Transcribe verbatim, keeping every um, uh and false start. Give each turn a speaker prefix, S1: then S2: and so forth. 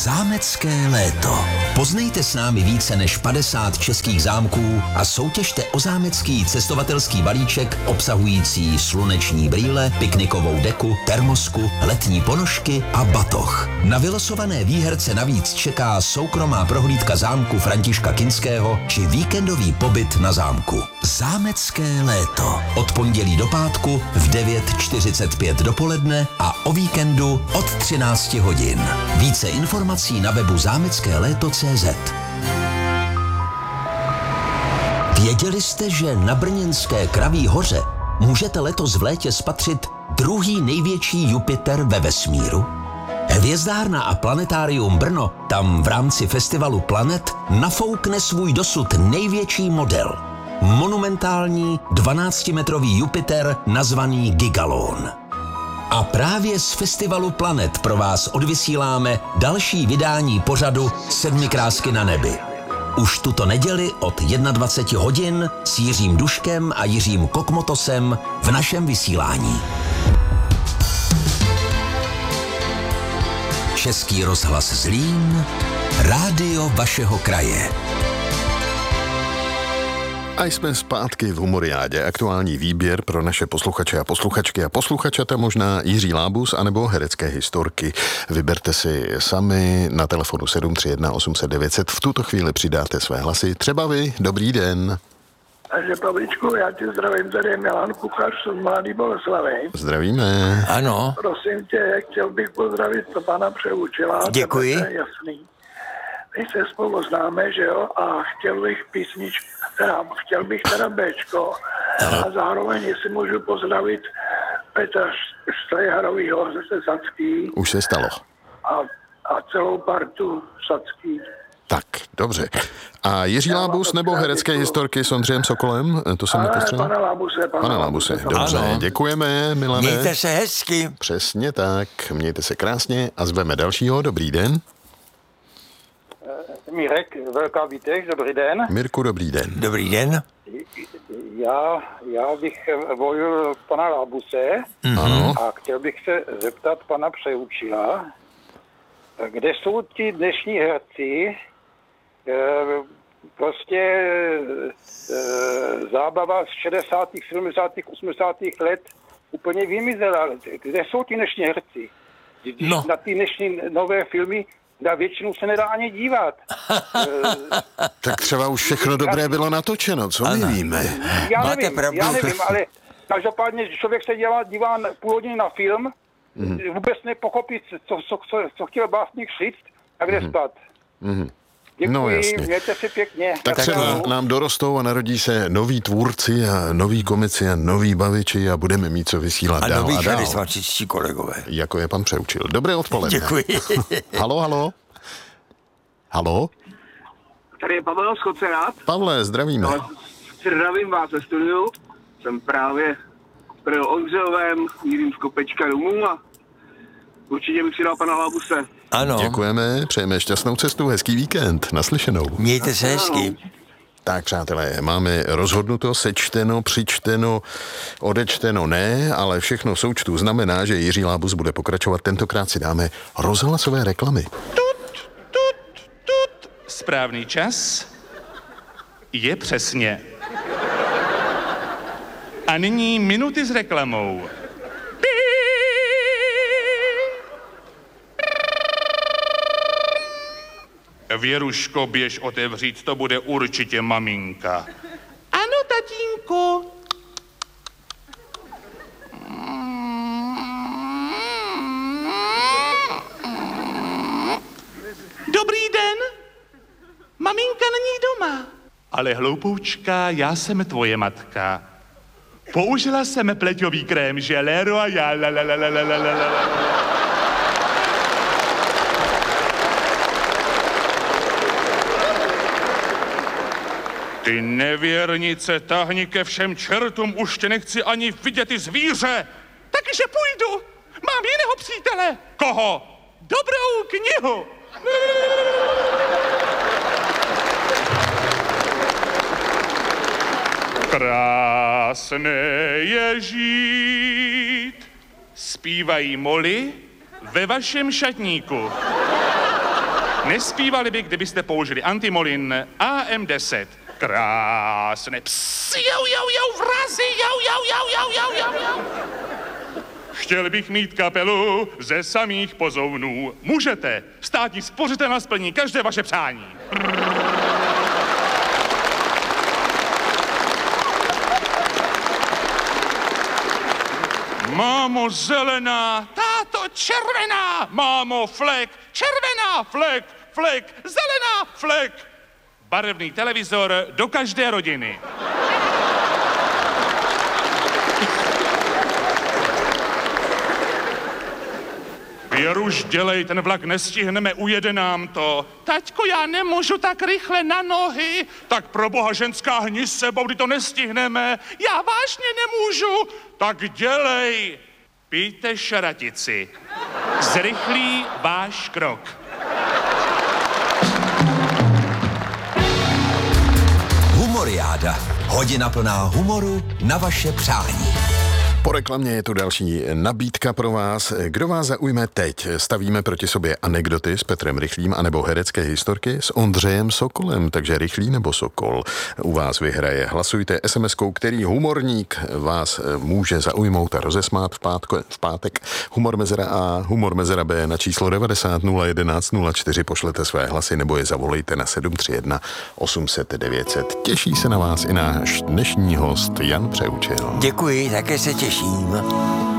S1: Zámecké léto. Poznejte s námi více než padesát českých zámků a soutěžte o zámecký cestovatelský balíček obsahující sluneční brýle, piknikovou deku, termosku, letní ponožky a batoh. Na vylosované výherce navíc čeká soukromá prohlídka zámku Františka Kinského či víkendový pobyt na zámku. Zámecké léto. Od pondělí do pátku v devět čtyřicet pět dopoledne a o víkendu od třináct hodin. Více informací na webu zámecké léto tečka cé zet. Věděli jste, že na brněnské Kraví hoře můžete letos v létě spatřit druhý největší Jupiter ve vesmíru? Hvězdárna a planetárium Brno tam v rámci festivalu Planet nafoukne svůj dosud největší model. Monumentální dvanáctimetrový Jupiter nazvaný Gigalon. A právě z festivalu Planet pro vás odvysíláme další vydání pořadu Sedmi krásky na nebi. Už tuto neděli od dvacet jedna hodin s Jiřím Duškem a Jiřím Kokmotosem v našem vysílání. Český rozhlas Zlín, rádio vašeho kraje.
S2: A jsme zpátky v Humoriádě. Aktuální výběr pro naše posluchače a posluchačky a posluchačata možná Jiří Lábus anebo herecké historky. Vyberte si sami na telefonu sedm tři jedna osm set devět set. V tuto chvíli přidáte své hlasy. Třeba vy. Dobrý den.
S3: Takže Pavličku, já tě zdravím, tady je Milan Kuchař z Mladý Boleslavy.
S2: Zdravíme.
S4: Ano.
S3: Prosím tě, chtěl bych pozdravit pana Přeučila.
S4: Děkuji.
S3: To je jasný. My se spolu známe, že jo, a chtěl bych písničku, teda, chtěl bych teda Béčko a zároveň, jestli můžu pozdravit Petra Štrejharovýho ze Sacký.
S2: Už se stalo.
S3: A, a celou partu Sacký.
S2: Tak, dobře. A Jiří Lábus nebo herecké historky s Ondřejem Sokolem? To jsem nepostřeboval?
S3: Pana Lábuse. Pana,
S2: pana Lábuse, dobře.
S4: Ano.
S2: Děkujeme, Milane.
S4: Mějte se hezky.
S2: Přesně tak. Mějte se krásně a zveme dalšího. Dobrý den.
S5: Mirek, Velká Vítež, dobrý den.
S2: Mirku, dobrý den.
S4: Dobrý den.
S5: Já, já bych volil pana Lábuse
S2: Ano.
S5: a chtěl bych se zeptat pana Přeučila, kde jsou ti dnešní herci, e, prostě e, zábava z šedesátých, sedmdesátých, osmdesátých let úplně vymizela. Kde jsou ti dnešní herci? Když
S4: No.
S5: na ty dnešní nové filmy na většinu se nedá ani dívat.
S2: Tak třeba už všechno dobré bylo natočeno, co my víme?
S5: Já
S4: Máte
S5: nevím,
S4: pravdu.
S5: já nevím, ale každopádně, že člověk se dělá, dívá na půl hodiny na film, mm. vůbec nepochopí, co, co, co, co chtěl básník říct a kde spát.
S2: Mm.
S5: Děkuji,
S2: No, jasně.
S5: mějte si pěkně.
S2: Tak třeba nám dorostou a narodí se noví tvůrci a noví komici a noví baviči a budeme mít co vysílat
S4: A
S2: dál
S4: noví
S2: a dál.
S4: charismatičtí kolegové.
S2: Jako je pan Přeučil. Dobré odpoledne.
S4: Děkuji.
S2: Halo, halo. Halo?
S6: Tady je Pavel Schocerát.
S2: Pavle, zdravíme.
S6: No, zdravím vás ve studiu. Jsem právě byl Ondřejovém, mířím z Kopečka domů a určitě bych si dal pana Lábuse.
S4: Ano.
S2: Děkujeme, přejeme šťastnou cestu, hezký víkend, naslyšenou.
S4: Mějte se hezky.
S2: Tak, přátelé, máme rozhodnuto, sečteno, přičteno, odečteno ne, ale všechno v součtu znamená, že Jiří Lábus bude pokračovat. Tentokrát si dáme rozhlasové reklamy.
S7: Správný čas je přesně. A nyní minuty s reklamou. Věruško, běž otevřít, to bude určitě maminka. Ano, tatínku. Dobrý den. Maminka není doma. Ale hloupoučka, já jsem tvoje matka. Použila jsem pleťový krém, že Leroy a la la la la la la la la. Ty nevěrnice, tahni ke všem čertům, už tě nechci ani vidět, ty zvíře. Takže půjdu. Mám jiného přítele. Koho? Dobrou knihu. Krásné je žít, zpívají moly ve vašem šatníku. Nespívali by, kdybyste použili antimolin A M deset. Krásné. Ps, jau, jau, jau, vrazy, jau, jau, jau, jau, jau, jau, jau. Chtěl bych mít kapelu ze samých pozounů. Můžete. Státní spořitelna splní každé vaše přání. Mámo zelená, táto červená, mámo flek, červená, flek, flek, zelená, flek. Barevný televizor do každé rodiny. Věruš, dělej, ten vlak nestihneme, ujede nám to. Taťko, já nemůžu tak rychle na nohy. Tak pro boha, ženská, hni s sebou, kdy to nestihneme. Já vážně nemůžu. Tak dělej. Pijte šaratici. Zrychlí váš krok.
S1: Humoriáda. Hodina plná humoru na vaše přání.
S2: Po reklamě je tu další nabídka pro vás. Kdo vás zaujme teď? Stavíme proti sobě anekdoty s Petrem Rychlým anebo herecké historky s Ondřejem Sokolem, takže Rychlý nebo Sokol u vás vyhraje. Hlasujte es em eskou, který humorník vás může zaujmout a rozesmát v, pátko, v pátek. Humor Mezera A, Humor Mezera B na číslo devadesát nula jedenáct nula čtyři pošlete své hlasy nebo je zavolejte na sedm tři jedna osm set devět set. Těší se na vás i náš dnešní host Jan Přeučil.
S4: Děkuji, také se těším.